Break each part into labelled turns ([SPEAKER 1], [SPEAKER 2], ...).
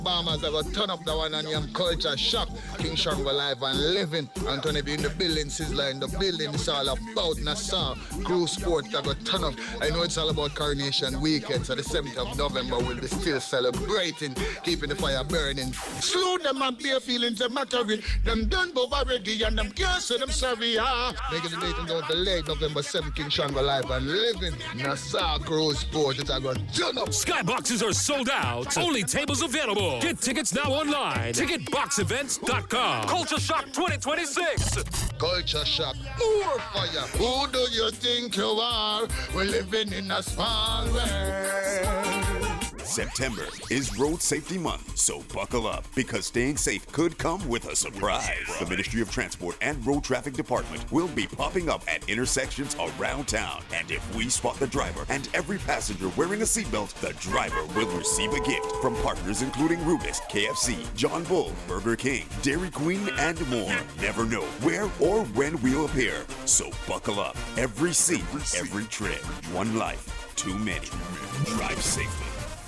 [SPEAKER 1] Bombers, I got turn up the one on your culture shock. King Shango live and living. Anthony B in the building, Sizzler in the building. It's all about Nassau. Crew Sport, I got turn up. I know it's all about Coronation Weekend, so the 7th of November we'll be still celebrating, keeping the fire burning. Slow them and bare feelings, them mattering. Them done both already and them can't say them sorry, Making the meeting don't delay, November 7th, King Shango live and living. Nassau Crew Sport, it's all got turn up.
[SPEAKER 2] Skyboxes are sold out. Only tables available. Get tickets now online. Ticketboxevents.com. Culture Shock 2026.
[SPEAKER 1] Culture Shock, more fire. Who do you think you are? We're living in a small world.
[SPEAKER 3] September is Road Safety Month, so buckle up because staying safe could come with a surprise. The Ministry of Transport and Road Traffic Department will be popping up at intersections around town. And if we spot the driver and every passenger wearing a seatbelt, the driver will receive a gift from partners including Rubis, KFC, John Bull, Burger King, Dairy Queen, and more. Never know where or when we'll appear, so buckle up. Every seat, every trip. One life, too many. Drive safely.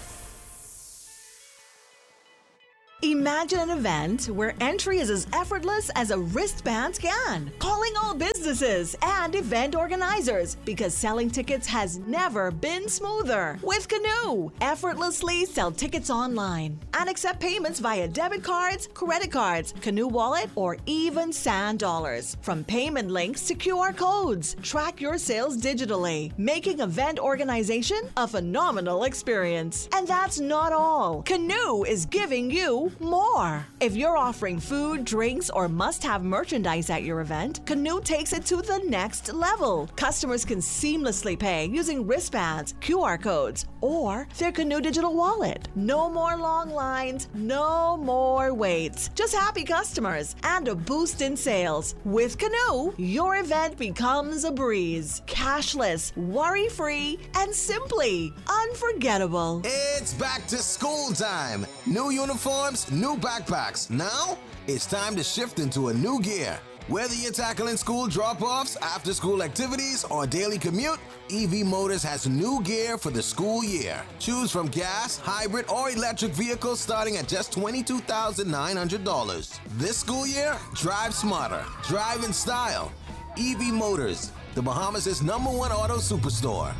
[SPEAKER 4] Imagine an event where entry is as effortless as a wristband scan. Calling all businesses and event organizers because selling tickets has never been smoother. With Canoe, effortlessly sell tickets online and accept payments via debit cards, credit cards, Canoe wallet, or even Sand dollars. From payment links to QR codes, track your sales digitally, making event organization a phenomenal experience. And that's not all. Canoe is giving you more. If you're offering food, drinks, or must-have merchandise at your event, Canoe takes it to the next level. Customers can seamlessly pay using wristbands, QR codes, or their Canoe digital wallet. No more long lines, no more waits. Just happy customers and a boost in sales. With Canoe, your event becomes a breeze. Cashless, worry-free, and simply unforgettable.
[SPEAKER 5] It's back to school time. New uniforms, new backpacks. Now, it's time to shift into a new gear. Whether you're tackling school drop-offs, after-school activities, or daily commute, EV Motors has new gear for the school year. Choose from gas, hybrid, or electric vehicles starting at just $22,900. This school year, drive smarter, drive in style. EV Motors, the Bahamas' #1 auto superstore.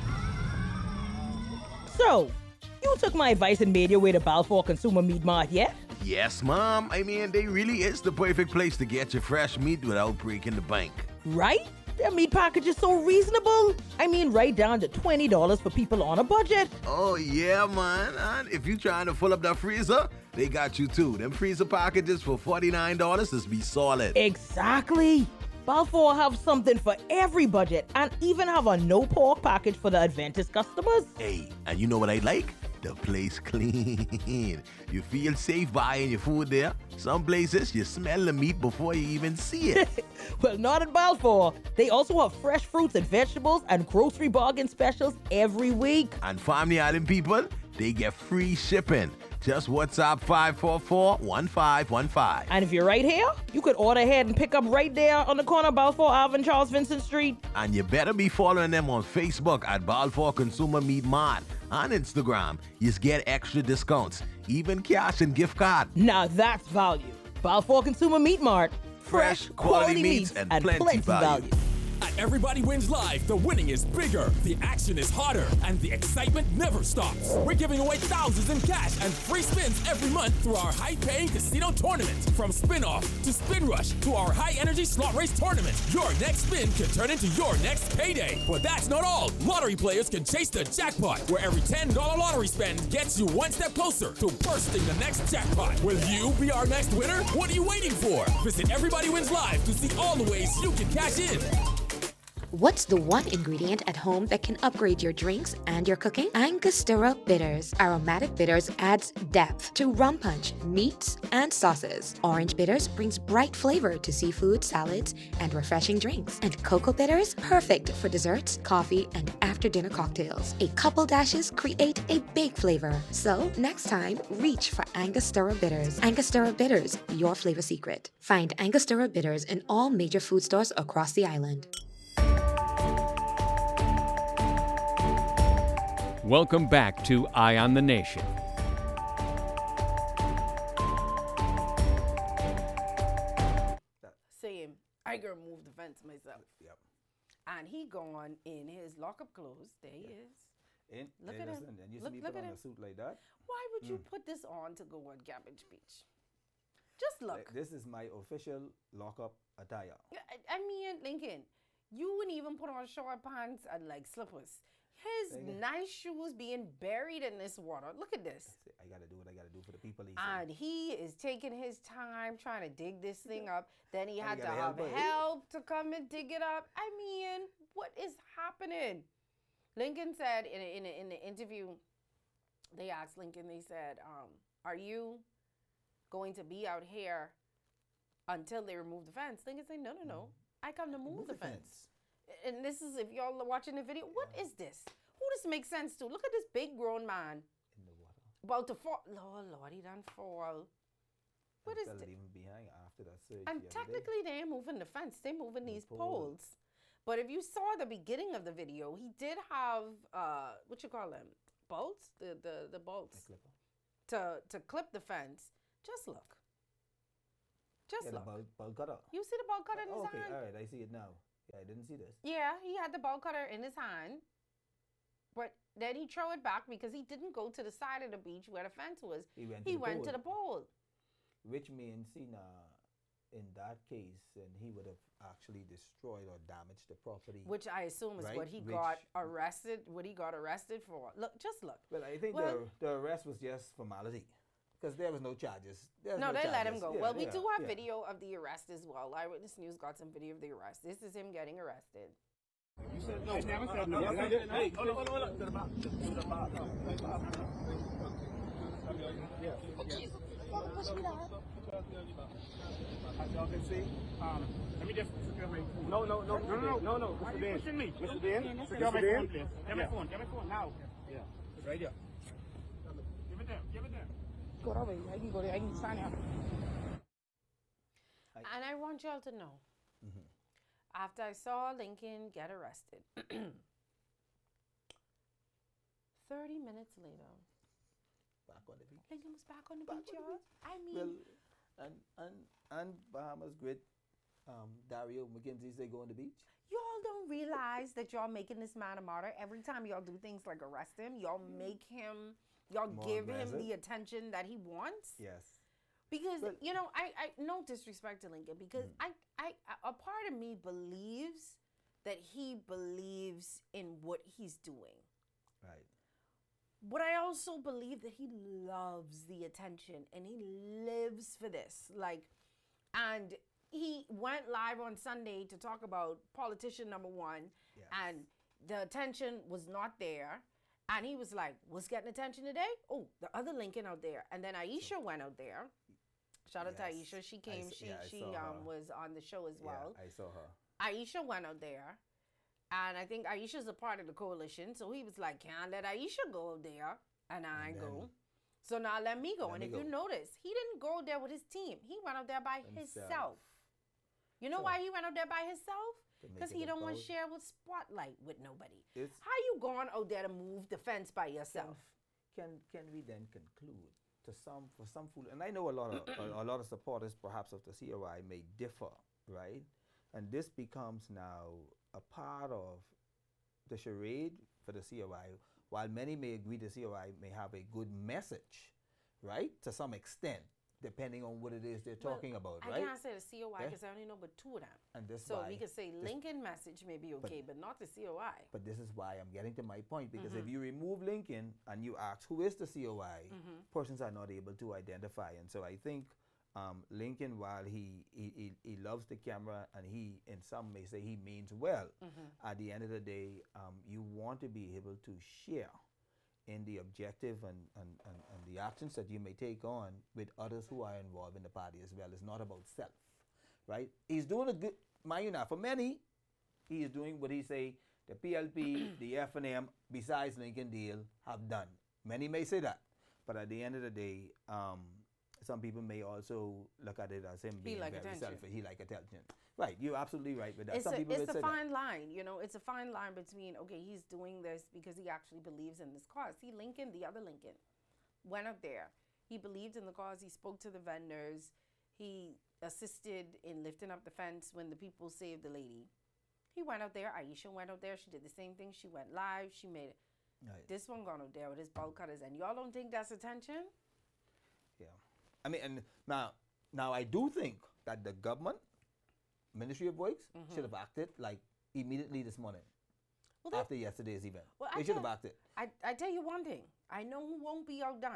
[SPEAKER 6] So, you took my advice and made your way to Balfour Consumer Meat Mart yet?
[SPEAKER 5] Yes, Mom. I mean, they really is the perfect place to get your fresh meat without breaking the bank.
[SPEAKER 6] Right? Their meat package is so reasonable. I mean, right down to $20 for people on a budget.
[SPEAKER 5] Oh, yeah, man. And if you trying to fill up that freezer, they got you too. Them freezer packages for $49 is be solid.
[SPEAKER 6] Exactly. Balfour have something for every budget and even have a no pork package for the Adventist customers.
[SPEAKER 5] Hey, and you know what I like? The place clean. You feel safe buying your food there. Some places you smell the meat before you even see it.
[SPEAKER 6] Well, not at Balfour. They also have fresh fruits and vegetables and grocery bargain specials every week.
[SPEAKER 5] And Family Island people, they get free shipping. Just WhatsApp 544-1515.
[SPEAKER 6] And if you're right here, you could order ahead and pick up right there on the corner of Balfour Ave and Charles Vincent Street.
[SPEAKER 5] And you better be following them on Facebook at Balfour Consumer Meat Mart. On Instagram, you get extra discounts, even cash and gift card.
[SPEAKER 6] Now that's value. Balfour Consumer Meat Mart.
[SPEAKER 5] Fresh, quality meats and plenty value.
[SPEAKER 2] At Everybody Wins Live, the winning is bigger, the action is hotter, and the excitement never stops. We're giving away thousands in cash and free spins every month through our high-paying casino tournament. From Spin-Off to Spin Rush to our high-energy slot race tournament, your next spin can turn into your next payday. But that's not all. Lottery players can chase the jackpot, where every $10 lottery spend gets you one step closer to bursting the next jackpot. Will you be our next winner? What are you waiting for? Visit Everybody Wins Live to see all the ways you can cash in.
[SPEAKER 7] What's the one ingredient at home that can upgrade your drinks and your cooking? Angostura Bitters. Aromatic bitters adds depth to rum punch, meats, and sauces. Orange bitters brings bright flavor to seafood, salads, and refreshing drinks. And cocoa bitters, perfect for desserts, coffee, and after-dinner cocktails. A couple dashes create a big flavor. So next time, reach for Angostura Bitters. Angostura Bitters, your flavor secret. Find Angostura Bitters in all major food stores across the island.
[SPEAKER 8] Welcome back to Eye on the Nation. I gonna move the fence myself.
[SPEAKER 9] Yep.
[SPEAKER 8] And he gone in his lockup clothes. There he is. Look at him.
[SPEAKER 9] And you see me put on a suit like that?
[SPEAKER 8] Why would you put this on to go on Cabbage Beach? Just look.
[SPEAKER 9] This is my official lockup attire.
[SPEAKER 8] I mean, Lincoln, you wouldn't even put on short pants and like slippers. His nice shoes being buried in this water. Look at this.
[SPEAKER 9] I gotta do what I gotta do for the people.
[SPEAKER 8] And he is taking his time trying to dig this thing up. Then he had to have help to come and dig it up. I mean, what is happening? Lincoln said in the interview, they asked Lincoln, they said, are you going to be out here until they remove the fence? Lincoln said, no. I come to move the fence. And this is, if y'all are watching the video, what is this? Who does this make sense to? Look at this big grown man.
[SPEAKER 9] In the water.
[SPEAKER 8] About to fall. Lord, he done fall. What is this?
[SPEAKER 9] Leaving behind after that surgery.
[SPEAKER 8] And technically, they ain't moving the fence. They're moving these poles. But if you saw the beginning of the video, he did have, what you call them? Bolts? The bolts. The clipper. To clip the fence. Just look. Just look.
[SPEAKER 9] The bolt cutter.
[SPEAKER 8] You see the bolt cutter in his hand?
[SPEAKER 9] Okay, all right, I see it now. Yeah, I didn't see this.
[SPEAKER 8] Yeah, he had the bolt cutter in his hand. But then he threw it back because he didn't go to the side of the beach where the fence was. He went to the pole.
[SPEAKER 9] Which means, in that case, and he would have actually destroyed or damaged the property.
[SPEAKER 8] Which I assume is what he got arrested. What he got arrested for. Look, just look.
[SPEAKER 9] Well, I think the arrest was just formality, because there was no charges.
[SPEAKER 8] No, they let him go. Yeah, well, we do have video of the arrest as well. Eyewitness News got some video of the arrest. This is him getting arrested.
[SPEAKER 10] You said no. I never said no. Hey, hold on. To the back. Yeah. Push me down. As y'all can see, let me just secure my phone. No. Mr. Bain. Pushing me. Mr. Bain. Secure my phone, please. Get my phone now. Yeah. It's right here. Give it there. Go that way. I can go there. I can sign out.
[SPEAKER 8] And I want y'all to know, after I saw Lincoln get arrested, 30 minutes later,
[SPEAKER 9] back on the beach.
[SPEAKER 8] Lincoln was back on the beach, y'all. I mean,
[SPEAKER 9] well, and Bahamas great Dario McKenzie say go on the beach.
[SPEAKER 8] Y'all don't realize that y'all making this man a martyr. Every time y'all do things like arrest him, y'all make him, y'all give him the attention that he wants.
[SPEAKER 9] Yes.
[SPEAKER 8] Because, I no disrespect to Lincoln, because a part of me believes that he believes in what he's doing.
[SPEAKER 9] Right.
[SPEAKER 8] But I also believe that he loves the attention and he lives for this. And he went live on Sunday to talk about politician number one, and the attention was not there. And he was like, what's getting attention today? Oh, the other Lincoln out there. And then Aisha went out there. Shout out to Aisha. She came. She was on the show as well.
[SPEAKER 9] Yeah, I saw her.
[SPEAKER 8] Aisha went out there. And I think Aisha's a part of the coalition. So he was like, can't let Aisha go out there. And I go. So now let me go. And if you notice, he didn't go there with his team. He went out there by himself. You know why he went out there by himself? Because he don't want to share with spotlight with nobody. How you going out there to move the fence by yourself?
[SPEAKER 9] Can we then conclude for some fool, and I know a lot of supporters perhaps of the COI may differ, right? And this becomes now a part of the charade for the COI. While many may agree the COI may have a good message, right, to some extent, depending on what it is they're talking about, right?
[SPEAKER 8] I can't say the COI because I only know but two of them.
[SPEAKER 9] And this
[SPEAKER 8] so we could say Lincoln message may be okay, but not the COI.
[SPEAKER 9] But this is why I'm getting to my point, because if you remove Lincoln and you ask who is the COI, persons are not able to identify. And so I think Lincoln, while he loves the camera and he, in some may say he means well, at the end of the day, you want to be able to share in the objective and the actions that you may take on with others who are involved in the party as well. It's not about self, right? He's doing a good, mind you now, for many, he is doing what he say the PLP, the FNM, besides Lincoln Deal, have done. Many may say that, but at the end of the day, some people may also look at it as him being very selfish. He like attention. Right, you're absolutely right with that.
[SPEAKER 8] It's a fine line, it's a fine line between, okay, he's doing this because he actually believes in this cause. See, Lincoln, the other Lincoln, went up there. He believed in the cause. He spoke to the vendors. He assisted in lifting up the fence when the people saved the lady. He went out there. Aisha went out there. She did the same thing. She went live. She made it.
[SPEAKER 9] Right.
[SPEAKER 8] This one gone out there with his bowl cutters, and y'all don't think that's attention?
[SPEAKER 9] Yeah. I mean, and now I do think that the government, Ministry of Works, should have acted like immediately this morning.
[SPEAKER 8] Well,
[SPEAKER 9] after yesterday's event.
[SPEAKER 8] Well,
[SPEAKER 9] they should have acted.
[SPEAKER 8] I tell you one thing. I know who won't be outdone.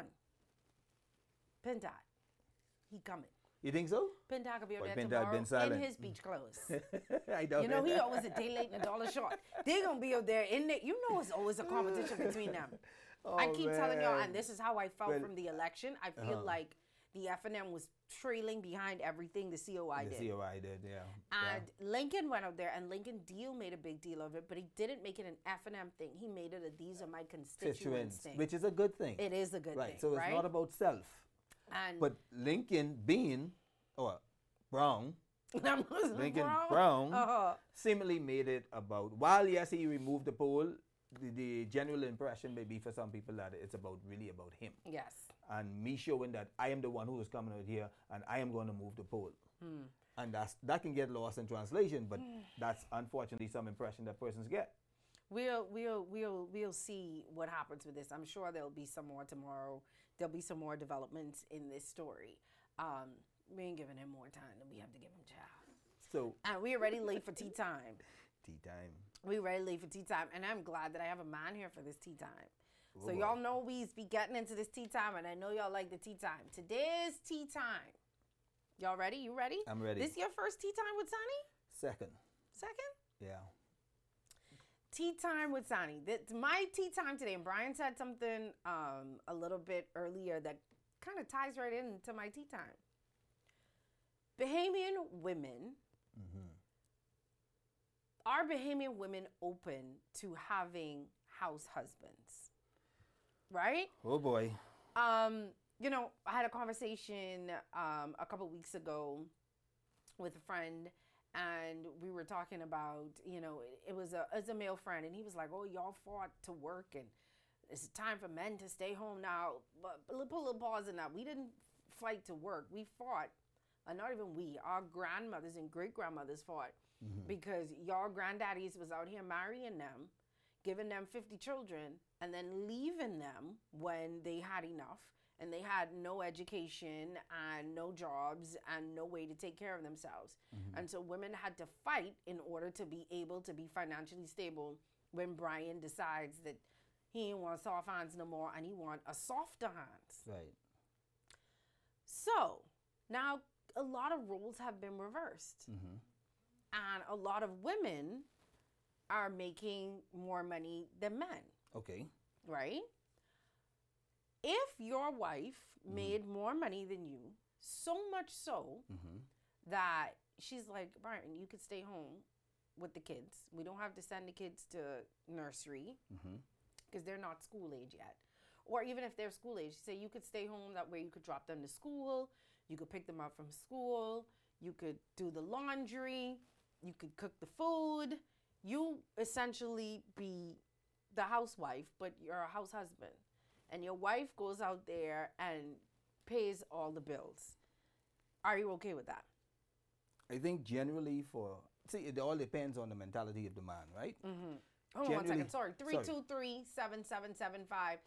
[SPEAKER 8] Pintad. He coming.
[SPEAKER 9] You think so?
[SPEAKER 8] Pintad could be out
[SPEAKER 9] Boy,
[SPEAKER 8] there
[SPEAKER 9] Pintad
[SPEAKER 8] tomorrow
[SPEAKER 9] been silent.
[SPEAKER 8] in his beach clothes.
[SPEAKER 9] I know.
[SPEAKER 8] You know, he always a day late and a dollar short. They gonna be out there in there. You know it's always a competition between them. I keep telling y'all, and this is how I felt from the election. I feel like the F&M was trailing behind everything the COI did.
[SPEAKER 9] The COI did, yeah.
[SPEAKER 8] And Lincoln went out there, and Lincoln Deal made a big deal of it, but he didn't make it an F&M thing. He made it a these are my constituents thing.
[SPEAKER 9] Which is a good thing.
[SPEAKER 8] It is a good thing,
[SPEAKER 9] right? So it's
[SPEAKER 8] right?
[SPEAKER 9] not about self.
[SPEAKER 8] And
[SPEAKER 9] but Lincoln Bean, or Brown, Lincoln
[SPEAKER 8] Brown,
[SPEAKER 9] Brown seemingly made it about, while yes, he removed the poll, the general impression may be for some people that it's really about him.
[SPEAKER 8] Yes.
[SPEAKER 9] And me showing that I am the one who is coming out here and I am going to move the poll. And that can get lost in translation, but that's unfortunately some impression that persons get.
[SPEAKER 8] We'll see what happens with this. I'm sure there'll be some more tomorrow. There'll be some more developments in this story. We ain't giving him more time than we have to give him, child.
[SPEAKER 9] So
[SPEAKER 8] and we already late for tea time.
[SPEAKER 9] Tea time.
[SPEAKER 8] We already late for tea time, and I'm glad that I have a man here for this tea time.
[SPEAKER 9] Oh,
[SPEAKER 8] so y'all know we's be getting into this tea time, and I know y'all like the tea time. Today's tea time. Y'all ready? You ready?
[SPEAKER 9] I'm ready.
[SPEAKER 8] This your first tea time with Sonny?
[SPEAKER 9] Second.
[SPEAKER 8] Second?
[SPEAKER 9] Yeah.
[SPEAKER 8] Tea time with Sonny. That's my tea time today. And Brian said something a little bit earlier that kind of ties right into my tea time. Bahamian women, are Bahamian women open to having house husbands? Right?
[SPEAKER 9] Oh boy.
[SPEAKER 8] You know, I had a conversation a couple weeks ago with a friend, and we were talking about, you know, it was a male friend, and he was like, oh, y'all fought to work, and it's time for men to stay home now. But put a little pause in that. We didn't fight to work. We fought, not even we, our grandmothers and great-grandmothers fought, because y'all granddaddies was out here marrying them, giving them 50 children, and then leaving them when they had enough. And they had no education and no jobs and no way to take care of themselves. And so women had to fight in order to be able to be financially stable when Brian decides that he ain't want soft hands no more and he want a softer hands.
[SPEAKER 9] Right.
[SPEAKER 8] So now a lot of roles have been reversed. And a lot of women are making more money than men.
[SPEAKER 9] Okay.
[SPEAKER 8] Right? If your wife made more money than you, so much so that she's like, Brian, you could stay home with the kids. We don't have to send the kids to nursery because they're not school age yet. Or even if they're school age, say you could stay home. That way you could drop them to school. You could pick them up from school. You could do the laundry. You could cook the food. You essentially be the housewife, but you're a house husband. And your wife goes out there and pays all the bills. Are you okay with that?
[SPEAKER 9] I think generally it all depends on the mentality of the man, right?
[SPEAKER 8] Hold on 1 second. Sorry. 323-7775.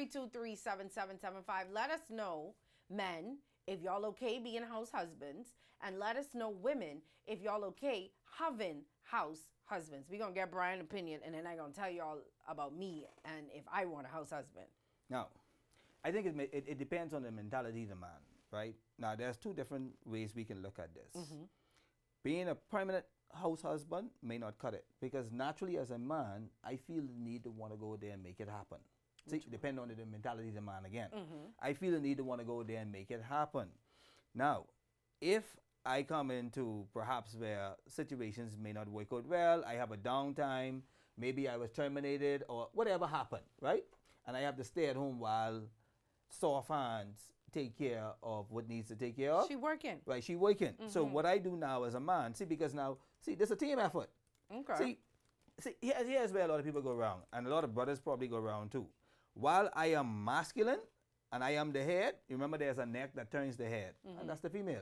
[SPEAKER 8] 323-7775. Let us know, men, if y'all okay being house husbands. And let us know, women, if y'all okay having house husbands. We're going to get Brian's opinion, and then I'm going to tell y'all about me and if I want a house husband.
[SPEAKER 9] Now, I think it depends on the mentality of the man, right? Now, there's two different ways we can look at this. Being a permanent house husband may not cut it, because naturally as a man, I feel the need to want to go there and make it happen. See, depending on the mentality of the man again. I feel the need to want to go there and make it happen. Now, if I come into perhaps where situations may not work out well, I have a downtime, maybe I was terminated or whatever happened, right? And I have to stay at home while soft hands take care of what needs to take care of.
[SPEAKER 8] She working.
[SPEAKER 9] Right, she working. So what I do now as a man, because now, this is a team effort.
[SPEAKER 8] Okay.
[SPEAKER 9] See, here's where a lot of people go wrong, and a lot of brothers probably go wrong too. While I am masculine and I am the head, remember there's a neck that turns the head, and that's the female.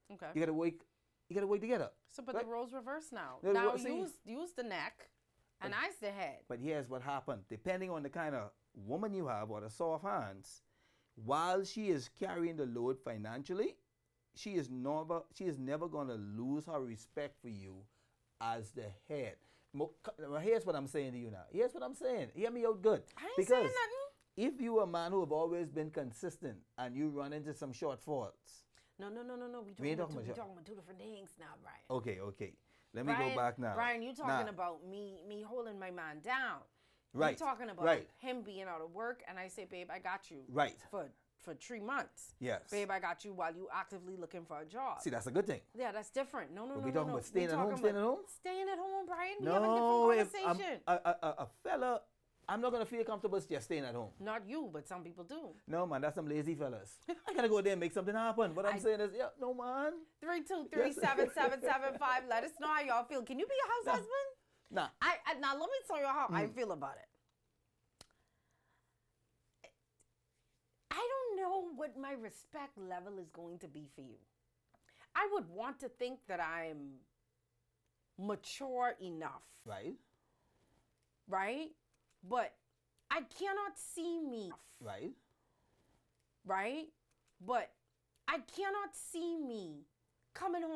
[SPEAKER 8] Okay.
[SPEAKER 9] You gotta work together.
[SPEAKER 8] So, but
[SPEAKER 9] right?
[SPEAKER 8] the roles reverse now.
[SPEAKER 9] No,
[SPEAKER 8] Now
[SPEAKER 9] see-
[SPEAKER 8] use the neck, and I's the head.
[SPEAKER 9] But here's what happened. Depending on the kind of woman you have or the soft hands, while she is carrying the load financially, she is never going to lose her respect for you as the head. Here's what I'm saying to you now. Here's what I'm saying. Hear me out good.
[SPEAKER 8] I ain't
[SPEAKER 9] Because
[SPEAKER 8] saying nothing.
[SPEAKER 9] if you a man who have always been consistent and you run into some shortfalls.
[SPEAKER 8] No.
[SPEAKER 9] We ain't
[SPEAKER 8] We're
[SPEAKER 9] talking about
[SPEAKER 8] talking about two different things now, Brian.
[SPEAKER 9] Okay. Let me go back now.
[SPEAKER 8] Brian, you talking
[SPEAKER 9] Now,
[SPEAKER 8] about me holding my man down.
[SPEAKER 9] Right.
[SPEAKER 8] You're talking about
[SPEAKER 9] right.
[SPEAKER 8] him being out of work, and I say, babe, I got you.
[SPEAKER 9] Right.
[SPEAKER 8] For 3 months.
[SPEAKER 9] Yes.
[SPEAKER 8] Babe, I got you while you actively looking for a job.
[SPEAKER 9] See, that's a good thing.
[SPEAKER 8] Yeah, that's different. No.
[SPEAKER 9] we talking about staying at home, staying at home?
[SPEAKER 8] Staying at home, Brian. We
[SPEAKER 9] No,
[SPEAKER 8] have a
[SPEAKER 9] if
[SPEAKER 8] different conversation.
[SPEAKER 9] a fella, I'm not gonna feel comfortable just staying at home.
[SPEAKER 8] Not you, but some people do.
[SPEAKER 9] No, man, that's some lazy fellas. I gotta go there and make something happen. What I'm saying is, yeah, no, man.
[SPEAKER 8] 323-7775. Let us know how y'all feel. Can you be a house husband?
[SPEAKER 9] Nah.
[SPEAKER 8] Now let me tell you how I feel about it. I don't know what my respect level is going to be for you. I would want to think that I'm mature enough.
[SPEAKER 9] Right.
[SPEAKER 8] Right? But I cannot see me.
[SPEAKER 9] Right.
[SPEAKER 8] Right? But I cannot see me coming home